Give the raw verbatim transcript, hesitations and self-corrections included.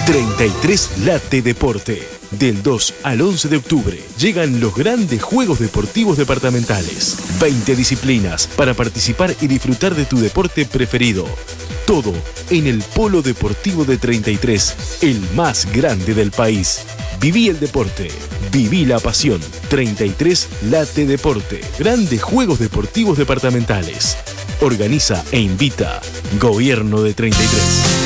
treinta y tres Late Deporte. Del dos al once de octubre llegan los grandes Juegos Deportivos Departamentales. veinte disciplinas para participar y disfrutar de tu deporte preferido. Todo en el Polo Deportivo de treinta y tres, el más grande del país. Viví el deporte, viví la pasión. treinta y tres Late Deporte. Grandes Juegos Deportivos Departamentales. Organiza e invita Gobierno de treinta y tres.